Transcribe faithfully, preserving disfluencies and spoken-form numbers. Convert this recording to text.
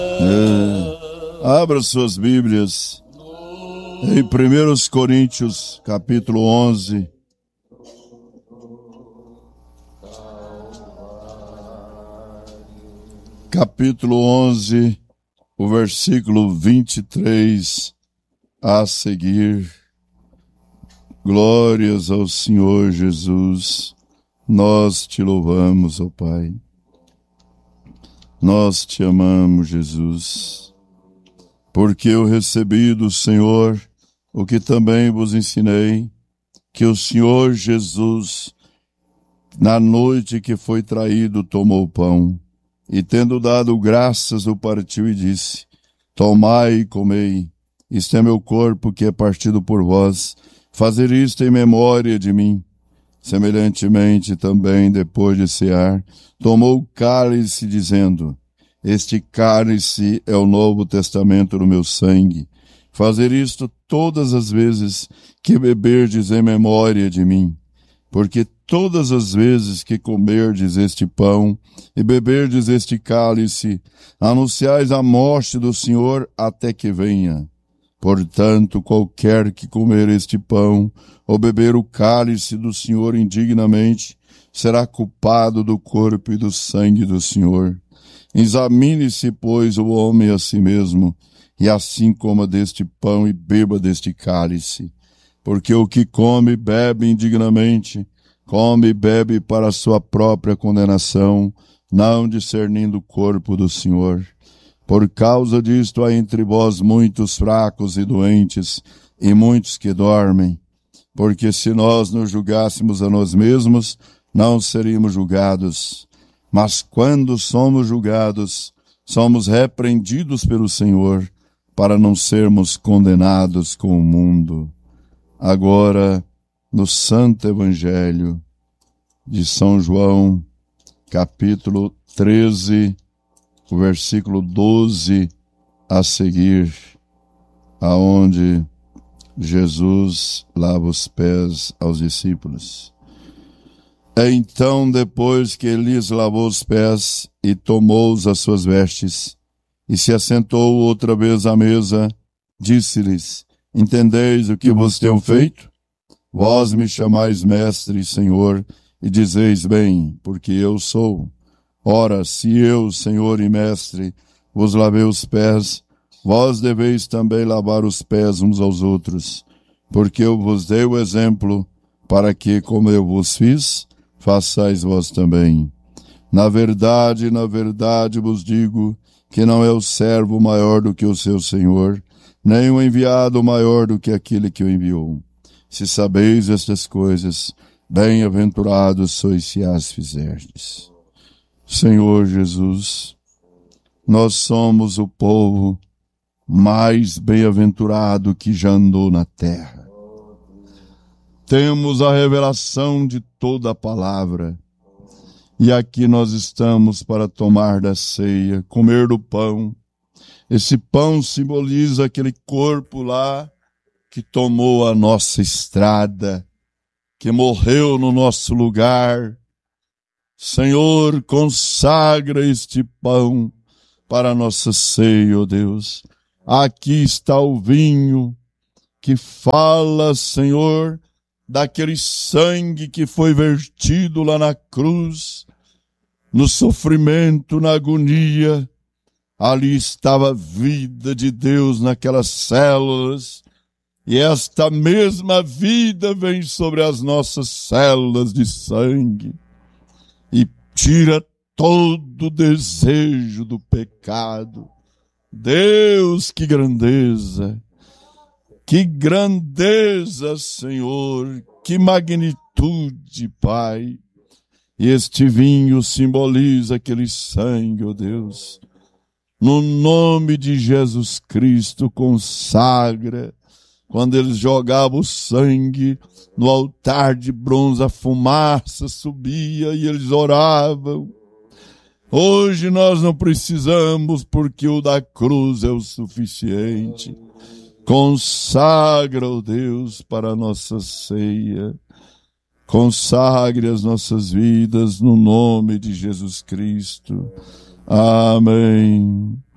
É. Abra suas Bíblias em primeiro Coríntios, capítulo onze. Capítulo onze, o versículo vinte e três a seguir. Glórias ao Senhor Jesus. Nós te louvamos, ó Pai. Nós te amamos, Jesus, porque eu recebi do Senhor o que também vos ensinei, que o Senhor Jesus, na noite que foi traído, tomou o pão, e tendo dado graças, o partiu e disse: tomai e comei, isto é meu corpo que é partido por vós, fazer isto em memória de mim. Semelhantemente também, depois de cear, tomou o cálice, dizendo: este cálice é o novo testamento do meu sangue. Fazer isto todas as vezes que beberdes em memória de mim. Porque todas as vezes que comerdes este pão e beberdes este cálice, anunciais a morte do Senhor até que venha. Portanto, qualquer que comer este pão ou beber o cálice do Senhor indignamente, será culpado do corpo e do sangue do Senhor. Examine-se, pois, o homem a si mesmo, e assim coma deste pão e beba deste cálice. Porque o que come e bebe indignamente, come e bebe para a sua própria condenação, não discernindo o corpo do Senhor. Por causa disto há entre vós muitos fracos e doentes, e muitos que dormem. Porque se nós nos julgássemos a nós mesmos, não seríamos julgados. Mas quando somos julgados, somos repreendidos pelo Senhor, para não sermos condenados com o mundo. Agora, no Santo Evangelho de São João, capítulo treze, o versículo doze a seguir, aonde Jesus lava os pés aos discípulos. Então, depois que ele lhes lavou os pés e tomou as suas vestes, e se assentou outra vez à mesa, disse-lhes: entendeis o que vos tenho feito? Vós me chamais mestre e senhor, e dizeis bem, porque eu sou. Ora, se eu, senhor e mestre, vos lavei os pés, vós deveis também lavar os pés uns aos outros, porque eu vos dei o exemplo, para que, como eu vos fiz, façais vós também. Na verdade, na verdade vos digo que não é o servo maior do que o seu senhor, nem o enviado maior do que aquele que o enviou. Se sabeis estas coisas, bem-aventurados sois se as fizerdes. Senhor Jesus, nós somos o povo mais bem-aventurado que já andou na terra. Temos a revelação de toda a palavra. E aqui nós estamos para tomar da ceia, comer do pão. Esse pão simboliza aquele corpo lá que tomou a nossa estrada, que morreu no nosso lugar. Senhor, consagra este pão para a nossa ceia, ó Deus. Aqui está o vinho que fala, Senhor, daquele sangue que foi vertido lá na cruz, no sofrimento, na agonia. Ali estava a vida de Deus naquelas células, e esta mesma vida vem sobre as nossas células de sangue e tira todo o desejo do pecado. Deus, que grandeza! Que grandeza, Senhor! Que magnitude, Pai! E este vinho simboliza aquele sangue, ó Deus. No nome de Jesus Cristo, consagra. Quando eles jogavam o sangue no altar de bronze, a fumaça subia e eles oravam. Hoje nós não precisamos, porque o da cruz é o suficiente. Consagra, ó Deus, para a nossa ceia. Consagre as nossas vidas no nome de Jesus Cristo. Amém.